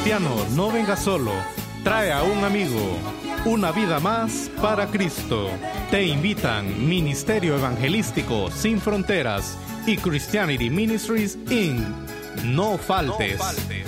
cristiano, no venga solo. Trae a un amigo. Una vida más para Cristo. Te invitan Ministerio Evangelístico Sin Fronteras y Christianity Ministries Inc. No faltes.